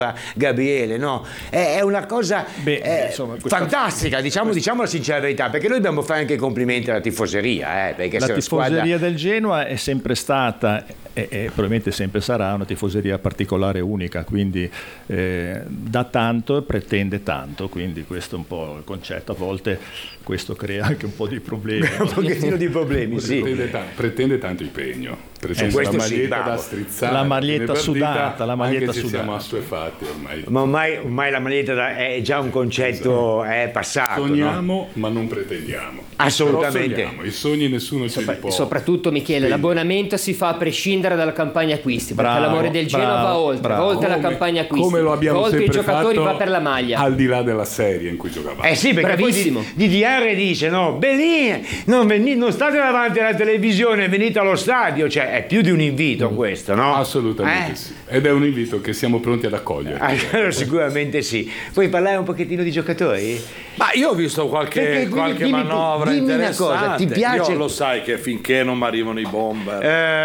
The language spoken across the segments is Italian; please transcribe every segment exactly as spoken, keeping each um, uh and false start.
Gabriele, no? È, è una cosa Beh, eh, insomma, questa, fantastica, diciamo, questa... diciamo la sincera verità, perché noi dobbiamo fare anche i complimenti alla tifoseria, eh, perché la se tifoseria squadra... del Genoa è sempre stata e, e probabilmente sempre sarà una tifoseria particolare, unica, quindi eh, dà tanto e pretende tanto, quindi questo è un po' il concetto. A volte questo crea anche un po' di problemi. un pochettino di problemi, sì. Pretende, ta- pretende tanto impegno, pretende Eh, la maglietta sì, da strizzare, la maglietta sudata, la maglietta anche se sudata. siamo assuefatti ormai. Ma ormai, ormai la maglietta da- è già un concetto è passato. Sogniamo, no? ma non pretendiamo. Assolutamente. Però sogniamo. I sogni nessuno ce li può. Soprattutto, Michele, Sì. l'abbonamento si fa a prescindere dalla campagna acquisti, perché Bravo, l'amore del Genoa bravo, va oltre, bravo. va oltre la Come- campagna acquisti, come lo abbiamo va oltre i sempre giocatori, fatto, va per la maglia. al di là della serie in cui giocavamo. Eh sì, perché Bravissimo. poi di, di D R dice, no, Bellini, non, veni- non state davanti alla televisione, venite allo stadio, cioè è più di un invito questo, no? Assolutamente Eh? sì. Ed è un invito che siamo pronti ad accogliere. Allora, sicuramente sì. Vuoi parlare un pochettino di giocatori? Ma io ho visto qualche, Perché, qualche dimmi- manovra dimmi una interessante. cosa, ti piace- Io lo sai che finché non mi arrivano i bomber,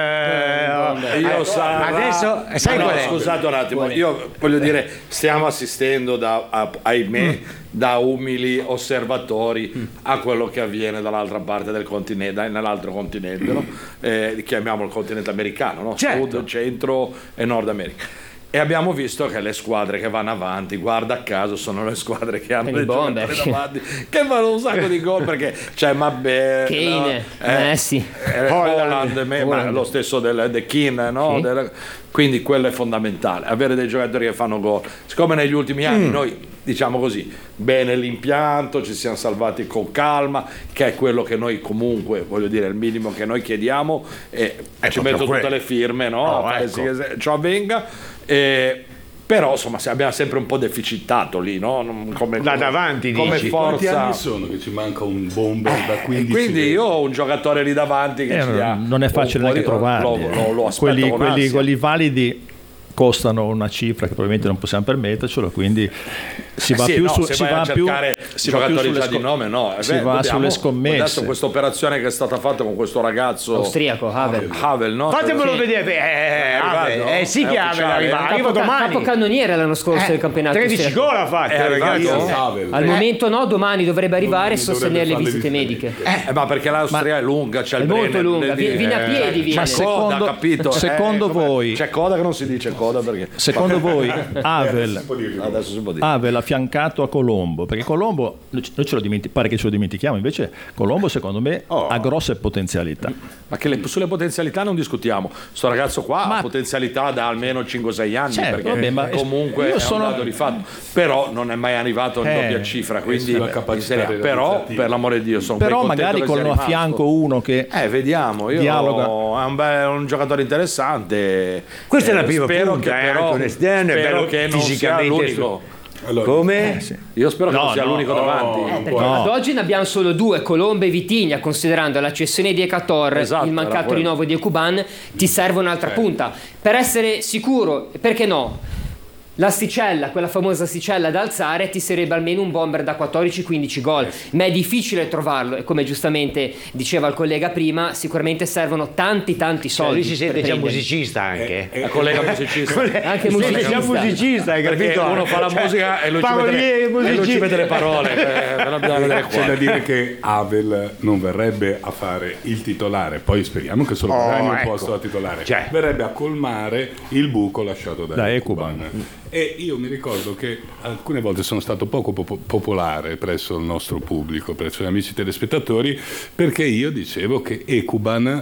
Eh, io eh, sa- adesso, sai no, qual è? scusate un attimo, io voglio dire, stiamo assistendo da, a- ahimè, da umili osservatori a quello che avviene dall'altra parte del continente, nell'altro continente, no? Eh, chiamiamolo il continente americano, no? Certo. Sud, centro e Nord America. E abbiamo visto che le squadre che vanno avanti, guarda caso, sono le squadre che hanno Per le i bomber. giocatori davanti, che fanno un sacco di gol, perché c'è Mabè, Kane, no? Messi. eh, Holland, me- ma Holland. lo stesso del De Keane, no? Sì. Del- quindi quello è fondamentale, avere dei giocatori che fanno gol. Siccome negli ultimi anni noi, diciamo così, bene l'impianto, ci siamo salvati con calma, che è quello che noi comunque, voglio dire, il minimo che noi chiediamo, e ci metto proprio tutte quello. le firme, no? Oh, A fare ecco. sì che ciò avvenga. Eh, però insomma se abbiamo sempre un po' deficitato lì, no? Non- come, Da come- davanti, come dici. Quanti forza. anni sono che ci manca un bomber da E quindici? quindi io ho un giocatore lì davanti che Eh, ci ha non è facile un po' neanche di- trovarli. lo, eh. lo, lo aspetto quelli, con quelli, ansia. quelli validi costano una cifra che probabilmente non possiamo permettercelo, quindi si va Eh sì, più no, su, se si vai va a più cercare si va più giocatori sulle già di scom- nome, no, eh, si beh, va dobbiamo- sulle scommesse. adesso questa operazione che è stata fatta con questo ragazzo Austriaco, Havel. Havel, no? Fatemelo Sì. vedere. Eh, eh, arrivato? eh, sì È che Havel ufficiale, arriva, eh? arriva domani. Capocannoniere l'anno scorso Eh, del campionato tredici austriaco. gol ha fatto, È arrivato? ragazzi. Havel. Al Eh. momento no, domani dovrebbe arrivare e Domani sostenere le dovrebbe fare visite le mediche. visite Eh, ma perché l'Austria è lunga, c'è È il molto Brenner, lunga, lì, viene a eh, piedi, viene. c'è coda, Secondo- capito? secondo Eh, come- voi- c'è coda che non si dice coda perché Secondo voi Havel, adesso si può dire. Havel affiancato a Colombo, perché Colombo noi ce lo dimentichiamo, pare che ce lo dimentichiamo, invece Colombo secondo me Oh. ha grosse potenzialità. Ma che le- sulle potenzialità non discutiamo. Sto ragazzo qua Ma- ha potenzialità da almeno cinque sei anni, Certo, perché vabbè, ma comunque io è sono- un dato di fatto. Però non è mai arrivato in Eh, doppia cifra, quindi sulla in capacità Serie A. Però realizzativa. per l'amore di Dio sono Però poi contento magari che con sia a rimasto. fianco uno che Eh, vediamo, io Dialoga. è un, bel- un giocatore interessante. Questa è Eh, la prima spero punta, che eh, però, anche un esterno, è spero bello che non sia fisicamente l'unico. Allora, Come? Io spero che No, non sia no, l'unico no, davanti. non Perché può- ad oggi ne abbiamo solo due, Colombo e Vitigna, considerando la cessione di Ecator, Esatto, il era mancato quello. rinnovo di Ecuban, ti serve un'altra punta. Per essere sicuro, perché no? L'asticella, quella famosa asticella da alzare, ti sarebbe almeno un bomber da quattordici quindici gol, ma è difficile trovarlo e come giustamente diceva il collega prima, sicuramente servono tanti tanti Cioè, soldi. lui si sente per già prenderli. musicista anche. La collega musicista. Anche si sente già musicista. musicista, hai Perché capito? uno fa la Cioè, musica e lui, ci mette paroliere, le, e lui ci musicista. mette le parole. eh, però dobbiamo vedere qua. C'è da dire che Havel non verrebbe a fare il titolare, poi speriamo che solo Oh, guadagni un ecco. posto da titolare, Cioè. verrebbe a colmare il buco lasciato da, Da Ecuban. E io mi ricordo che alcune volte sono stato poco popo- popolare presso il nostro pubblico, presso gli amici telespettatori, perché io dicevo che Ecuban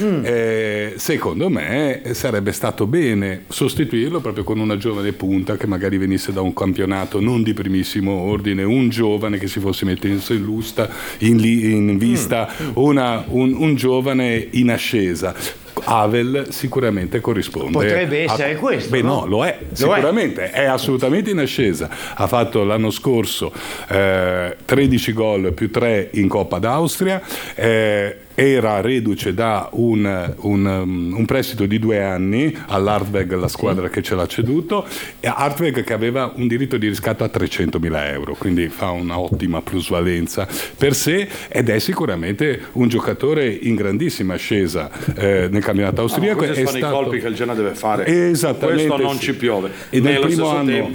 eh, secondo me sarebbe stato bene sostituirlo proprio con una giovane punta che magari venisse da un campionato non di primissimo ordine, un giovane che si fosse messo in, lusta, in, li- in vista, una- un, un giovane in ascesa. Havel sicuramente corrisponde. Potrebbe a- essere questo, Beh, no? no, lo è, sicuramente, è. assolutamente in ascesa. Ha fatto l'anno scorso eh, tredici gol più tre in Coppa d'Austria. eh, era reduce da un, un, un prestito di due anni all'Hartweg, la squadra sì. che ce l'ha ceduto, e Hartweg che aveva un diritto di riscatto a trecentomila euro, quindi fa un'ottima plusvalenza per sé, ed è sicuramente un giocatore in grandissima ascesa eh, nel campionato austriaco. No, questi è sono stato... i colpi che il Genoa deve fare, esattamente, questo non sì. ci piove. E nel Nello primo stesso anno tempo